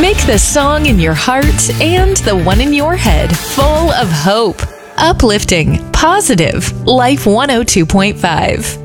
Make the song in your heart and the one in your head full of hope, uplifting, positive. Life 102.5.